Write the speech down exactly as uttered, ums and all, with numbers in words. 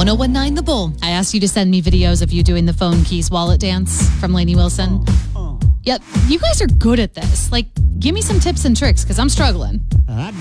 one oh one nine The Bull. I asked you to send me videos of you doing the phone keys wallet dance from Lainey Wilson. Yep, you guys are good at this. Like, give me some tips and tricks because I'm struggling. I